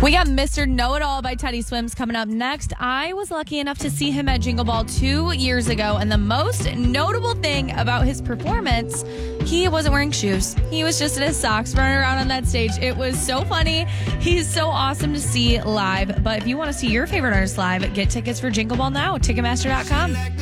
We got Mr. Know-It-All by Teddy Swims coming up next. I was lucky enough to see him at Jingle Ball 2 years ago, and the most notable thing about his performance, he wasn't wearing shoes. He was just in his socks running around on that stage. It was so funny. He's so awesome to see live. But if you want to see your favorite artist live, get tickets for Jingle Ball now. Ticketmaster.com.